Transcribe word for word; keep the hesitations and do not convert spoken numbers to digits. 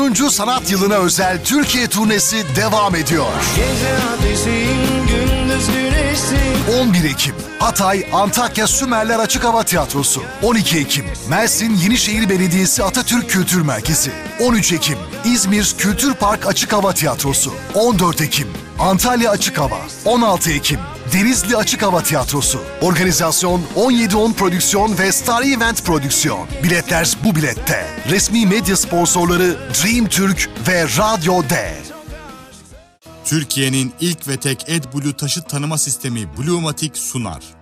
onuncu sanat yılına özel Türkiye turnesi devam ediyor. Gece ateşin, gündüz güneşsin. on bir Ekim Hatay Antakya Sümerler Açık Hava Tiyatrosu. on iki Ekim Mersin Yenişehir Belediyesi Atatürk Kültür Merkezi. on üç Ekim İzmir Kültür Park Açık Hava Tiyatrosu. on dört Ekim Antalya Açık Hava. on altı Ekim Denizli Açık Hava Tiyatrosu. Organizasyon on yedi on Prodüksiyon ve Star Event Prodüksiyon. Biletler bu bilette. Resmi medya sponsorları Dream Türk ve Radyo D. Türkiye'nin ilk ve tek AdBlue taşıt tanıma sistemi Bluematic sunar.